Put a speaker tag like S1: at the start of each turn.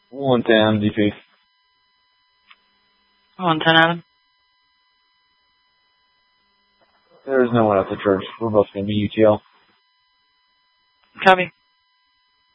S1: 110 MDP.
S2: 110 Adam.
S1: There's no one at the church. We're both going to be UTL.
S2: Copy.